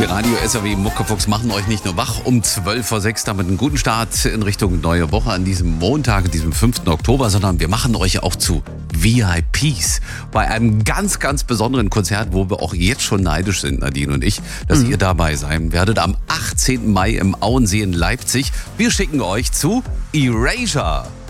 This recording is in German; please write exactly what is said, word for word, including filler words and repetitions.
Die Radio S R W Muckefuchs machen euch nicht nur wach um zwölf vor sechs, damit einen guten Start in Richtung neue Woche an diesem Montag, diesem fünften Oktober, sondern wir machen euch auch zu V I Ps bei einem ganz, ganz besonderen Konzert, wo wir auch jetzt schon neidisch sind, Nadine und ich, dass mhm. ihr dabei sein werdet am achtzehnten Mai im Auensee in Leipzig. Wir schicken euch zu Erasure.